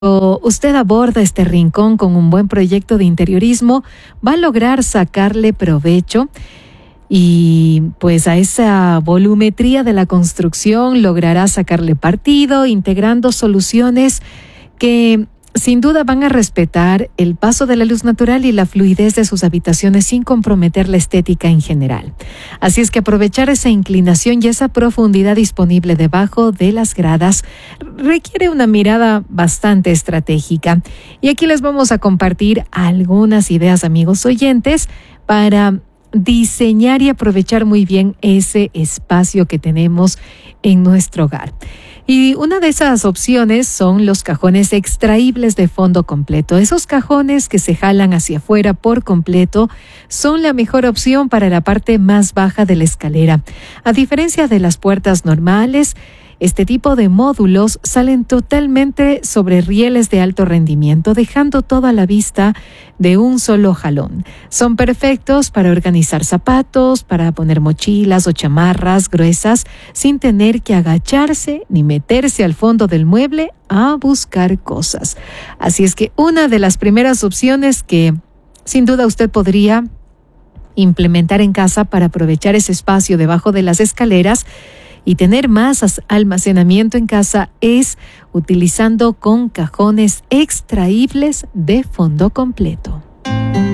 usted aborda este rincón con un buen proyecto de interiorismo, va a lograr sacarle provecho y pues a esa volumetría de la construcción logrará sacarle partido, integrando soluciones que sin duda van a respetar el paso de la luz natural y la fluidez de sus habitaciones sin comprometer la estética en general. Así es que aprovechar esa inclinación y esa profundidad disponible debajo de las gradas requiere una mirada bastante estratégica. Y aquí les vamos a compartir algunas ideas, amigos oyentes, para diseñar y aprovechar muy bien ese espacio que tenemos en nuestro hogar. Y una de esas opciones son los cajones extraíbles de fondo completo. Esos cajones que se jalan hacia afuera por completo son la mejor opción para la parte más baja de la escalera. A diferencia de las puertas normales, este tipo de módulos salen totalmente sobre rieles de alto rendimiento, dejando todo a la vista de un solo jalón. Son perfectos para organizar zapatos, para poner mochilas o chamarras gruesas sin tener que agacharse ni meterse al fondo del mueble a buscar cosas. Así es que una de las primeras opciones que sin duda usted podría implementar en casa para aprovechar ese espacio debajo de las escaleras y tener más almacenamiento en casa es utilizando con cajones extraíbles de fondo completo.